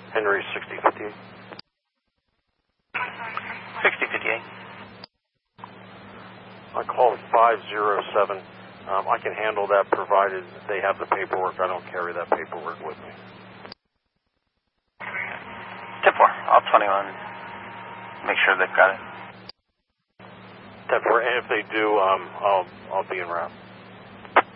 Henry 6058. 6058. I call it 507. I can handle that provided they have the paperwork. I don't carry that paperwork with me. 10-4. I'll 21. Make sure they've got it. 10-4. And if they do, I'll be en route.